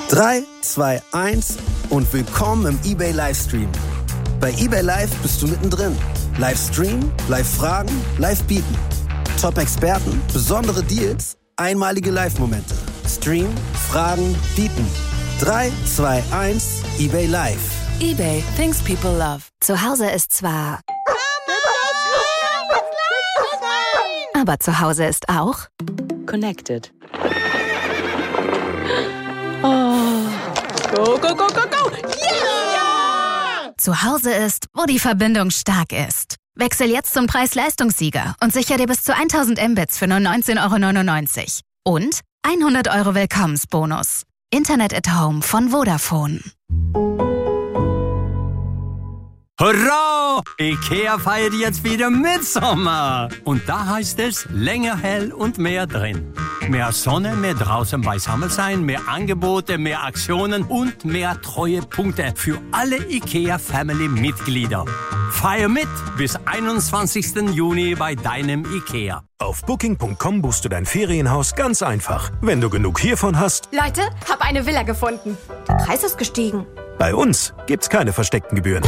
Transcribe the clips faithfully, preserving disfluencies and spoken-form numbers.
drei, zwei, eins und willkommen im eBay Livestream. Bei eBay Live bist du mittendrin. Live streamen, live fragen, live bieten. Top-Experten, besondere Deals, einmalige Live-Momente. Stream, fragen, bieten. drei, zwei, eins, eBay Live. eBay, things people love. Zu Hause ist zwar... Aber zu Hause ist auch... Connected. Oh. Go, go, go, go, go! Yeah! Zu Hause ist, wo die Verbindung stark ist. Wechsel jetzt zum Preis-Leistungssieger und sicher dir bis zu tausend Mbits für nur neunzehn Euro neunundneunzig. Und hundert Euro Willkommensbonus. Internet at Home von Vodafone. Hurra! IKEA feiert jetzt wieder Mitsommer. Und da heißt es länger hell und mehr drin. Mehr Sonne, mehr draußen beisammen sein, mehr Angebote, mehr Aktionen und mehr Treuepunkte für alle IKEA-Family-Mitglieder. Feier mit bis einundzwanzigsten Juni bei deinem IKEA. Auf Booking Punkt com buchst du dein Ferienhaus ganz einfach. Wenn du genug hiervon hast... Leute, hab eine Villa gefunden. Der Preis ist gestiegen. Bei uns gibt's keine versteckten Gebühren.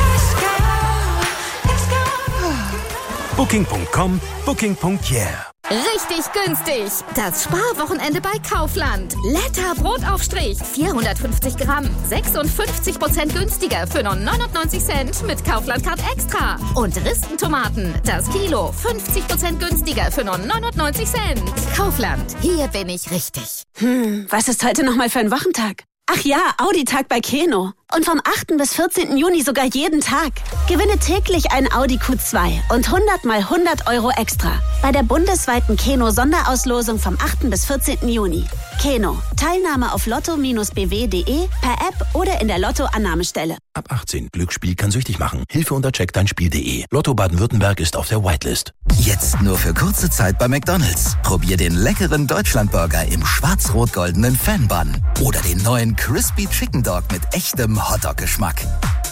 Booking Punkt com, Booking Punkt yeah. Richtig günstig. Das Sparwochenende bei Kaufland. Letter Brotaufstrich. vierhundertfünfzig Gramm. sechsundfünfzig Prozent günstiger für nur neunundneunzig Cent mit Kaufland Card Extra. Und Ristentomaten. Das Kilo. fünfzig Prozent günstiger für nur neunundneunzig Cent. Kaufland. Hier bin ich richtig. Hm, was ist heute nochmal für ein Wochentag? Ach ja, Audi-Tag bei Keno. Und vom achten bis vierzehnten Juni sogar jeden Tag. Gewinne täglich ein Audi Q zwei und hundert mal hundert Euro extra. Bei der bundesweiten Keno-Sonderauslosung vom achten bis vierzehnten Juni. Keno. Teilnahme auf lotto Bindestrich b w Punkt de, per App oder in der Lotto-Annahmestelle. Ab achtzehn. Glücksspiel kann süchtig machen. Hilfe unter check dein Spiel Punkt de. Lotto Baden-Württemberg ist auf der Whitelist. Jetzt nur für kurze Zeit bei McDonald's. Probier den leckeren Deutschlandburger im schwarz-rot-goldenen Fan-Bun. Oder den neuen Crispy Chicken Dog mit echtem Hotdog-Geschmack.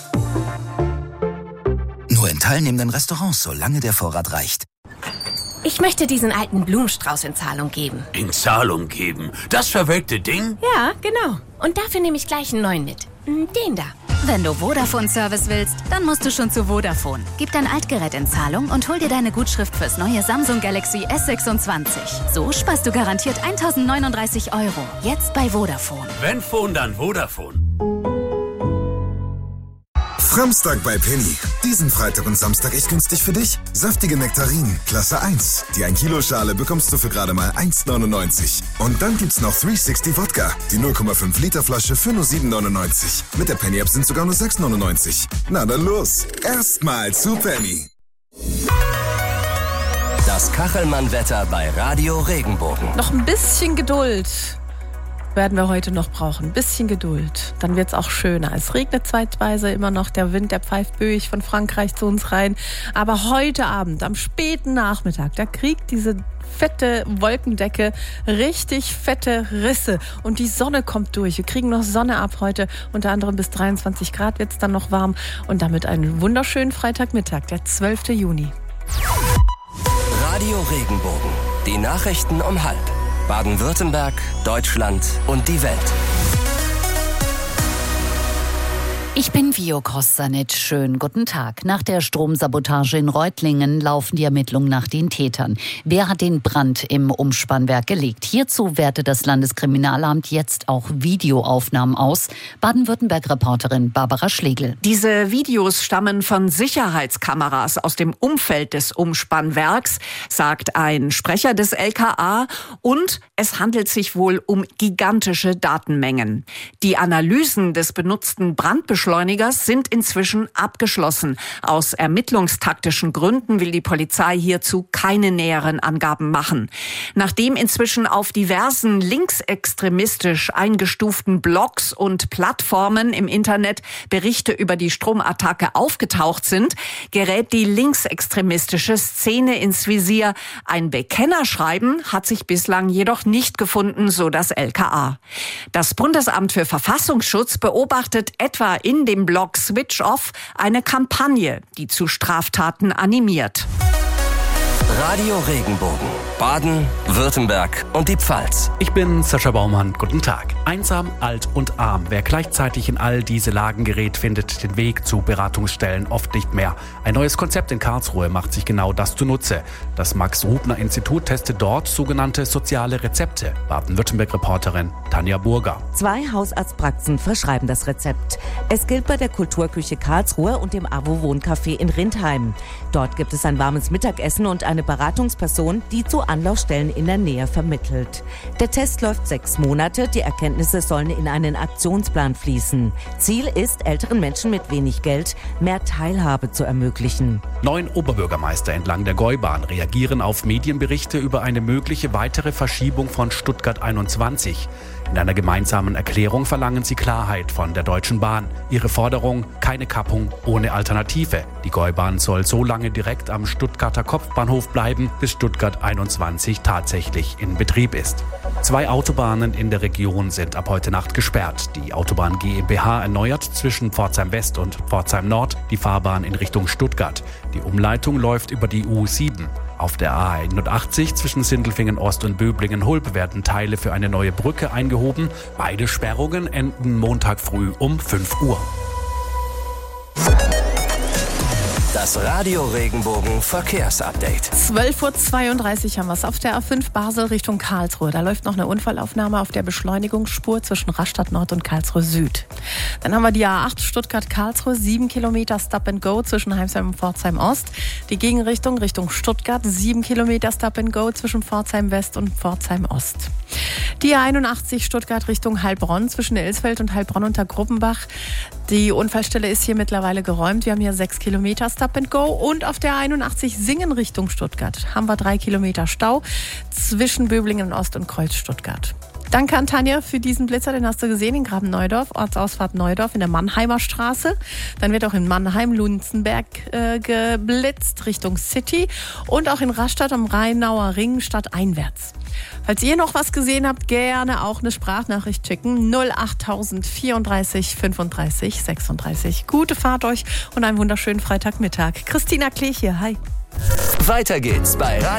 Nur in teilnehmenden Restaurants, solange der Vorrat reicht. Ich möchte diesen alten Blumenstrauß in Zahlung geben. In Zahlung geben? Das verwelkte Ding? Ja, genau. Und dafür nehme ich gleich einen neuen mit. Den da. Wenn du Vodafone-Service willst, dann musst du schon zu Vodafone. Gib dein Altgerät in Zahlung und hol dir deine Gutschrift fürs neue Samsung Galaxy S sechsundzwanzig. So sparst du garantiert tausendneununddreißig Euro. Jetzt bei Vodafone. Wenn Phone, dann Vodafone. Samstag bei Penny. Diesen Freitag und Samstag echt günstig für dich. Saftige Nektarinen, Klasse eins. Die ein Kilo Schale bekommst du für gerade mal eins neunundneunzig. Und dann gibt's noch dreihundertsechzig Wodka. Die null Komma fünf Liter Flasche für nur sieben neunundneunzig. Mit der Penny App sind sogar nur sechs neunundneunzig. Na dann los. Erstmal zu Penny. Das Kachelmann-Wetter bei Radio Regenbogen. Noch ein bisschen Geduld werden wir heute noch brauchen. Ein bisschen Geduld. Dann wird es auch schöner. Es regnet zeitweise immer noch. Der Wind, der pfeift böig von Frankreich zu uns rein. Aber heute Abend, am späten Nachmittag, da kriegt diese fette Wolkendecke richtig fette Risse. Und die Sonne kommt durch. Wir kriegen noch Sonne ab heute. Unter anderem bis dreiundzwanzig Grad wird es dann noch warm. Und damit einen wunderschönen Freitagmittag, der zwölften Juni. Radio Regenbogen. Die Nachrichten um halb. Baden-Württemberg, Deutschland und die Welt. Ich bin Vio Kostanic. Schönen guten Tag. Nach der Stromsabotage in Reutlingen laufen die Ermittlungen nach den Tätern. Wer hat den Brand im Umspannwerk gelegt? Hierzu wertet das Landeskriminalamt jetzt auch Videoaufnahmen aus. Baden-Württemberg-Reporterin Barbara Schlegel. Diese Videos stammen von Sicherheitskameras aus dem Umfeld des Umspannwerks, sagt ein Sprecher des L K A. Und es handelt sich wohl um gigantische Datenmengen. Die Analysen des benutzten Brandbeschleunigers sind inzwischen abgeschlossen. Aus ermittlungstaktischen Gründen will die Polizei hierzu keine näheren Angaben machen. Nachdem inzwischen auf diversen linksextremistisch eingestuften Blogs und Plattformen im Internet Berichte über die Stromattacke aufgetaucht sind, gerät die linksextremistische Szene ins Visier. Ein Bekennerschreiben hat sich bislang jedoch nicht gefunden, so das L K A. Das Bundesamt für Verfassungsschutz beobachtet etwa in dem Blog Switch Off eine Kampagne, die zu Straftaten animiert. Radio Regenbogen. Baden, Württemberg und die Pfalz. Ich bin Sascha Baumann. Guten Tag. Einsam, alt und arm. Wer gleichzeitig in all diese Lagen gerät, findet den Weg zu Beratungsstellen oft nicht mehr. Ein neues Konzept in Karlsruhe macht sich genau das zunutze. Das Max-Rubner-Institut testet dort sogenannte soziale Rezepte. Baden-Württemberg-Reporterin Tanja Burger. Zwei Hausarztpraxen verschreiben das Rezept. Es gilt bei der Kulturküche Karlsruhe und dem AWO-Wohncafé in Rindheim. Dort gibt es ein warmes Mittagessen und eine Beratungsperson, die zu Anlaufstellen in der Nähe vermittelt. Der Test läuft sechs Monate. Die Erkenntnisse sollen in einen Aktionsplan fließen. Ziel ist, älteren Menschen mit wenig Geld mehr Teilhabe zu ermöglichen. Neun Oberbürgermeister entlang der Gäubahn reagieren auf Medienberichte über eine mögliche weitere Verschiebung von Stuttgart einundzwanzig. In einer gemeinsamen Erklärung verlangen sie Klarheit von der Deutschen Bahn. Ihre Forderung: keine Kappung ohne Alternative. Die Gäubahn soll so lange direkt am Stuttgarter Kopfbahnhof bleiben, bis Stuttgart einundzwanzig tatsächlich in Betrieb ist. Zwei Autobahnen in der Region sind ab heute Nacht gesperrt. Die Autobahn GmbH erneuert zwischen Pforzheim West und Pforzheim Nord die Fahrbahn in Richtung Stuttgart. Die Umleitung läuft über die U sieben. Auf der A einundachtzig zwischen Sindelfingen Ost und Böblingen-Hulb werden Teile für eine neue Brücke eingehoben. Beide Sperrungen enden Montag früh um fünf Uhr. Das Radio Regenbogen Verkehrsupdate. zwölf Uhr zweiunddreißig haben wir es auf der A fünf Basel Richtung Karlsruhe. Da läuft noch eine Unfallaufnahme auf der Beschleunigungsspur zwischen Rastatt Nord und Karlsruhe Süd. Dann haben wir die A acht Stuttgart-Karlsruhe, sieben Kilometer Stop and Go zwischen Heimsheim und Pforzheim Ost. Die Gegenrichtung Richtung Stuttgart, sieben Kilometer Stop and Go zwischen Pforzheim West und Pforzheim Ost. Die A einundachtzig Stuttgart Richtung Heilbronn zwischen Ilsfeld und Heilbronn unter Gruppenbach. Die Unfallstelle ist hier mittlerweile geräumt. Wir haben hier sechs Kilometer Stop and Go. Und auf der A einundachtzig Singen Richtung Stuttgart haben wir drei Kilometer Stau zwischen Böblingen Ost und Kreuz Stuttgart. Danke an Tanja für diesen Blitzer, den hast du gesehen in Graben-Neudorf, Ortsausfahrt Neudorf in der Mannheimer Straße. Dann wird auch in Mannheim-Lunzenberg äh, geblitzt Richtung City und auch in Rastatt am Rheinauer Ring stadteinwärts. Falls ihr noch was gesehen habt, gerne auch eine Sprachnachricht schicken. null achttausend vierunddreißig fünfunddreißig sechsunddreißig. Gute Fahrt euch und einen wunderschönen Freitagmittag. Christina Klech hier, hi. Weiter geht's bei Radio